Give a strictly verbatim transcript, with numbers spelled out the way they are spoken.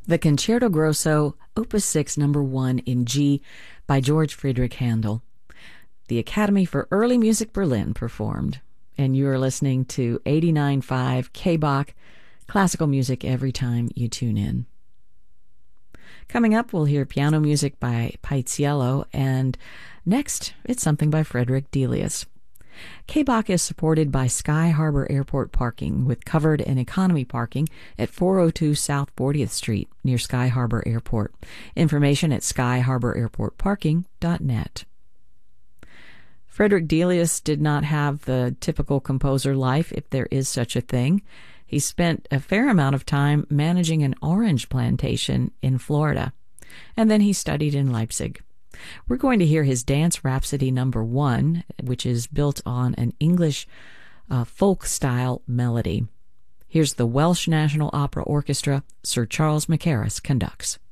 The Concerto Grosso, Opus six, Number one in G by George Friedrich Handel. The Academy for Early Music Berlin performed, and you are listening to eighty-nine point five K B A C, classical music every time you tune in. Coming up, we'll hear piano music by Paisiello, and next, it's something by Frederick Delius. K B A C is supported by Sky Harbor Airport Parking, with covered and economy parking at four oh two South fortieth Street near Sky Harbor Airport. Information at sky harbor airport parking dot net. Frederick Delius did not have the typical composer life, if there is such a thing. He spent a fair amount of time managing an orange plantation in Florida, and then he studied in Leipzig. We're going to hear his Dance Rhapsody Number One, which is built on an English uh, folk-style melody. Here's the Welsh National Opera Orchestra. Sir Charles Mackerras conducts.